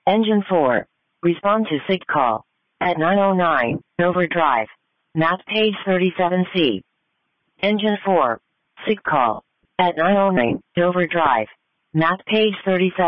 Engine 4. Respond to SIG call. At 9:09, Dover Drive. Map page 37C. Engine 4. SIG call. At 9:09, Dover Drive. Map page 37.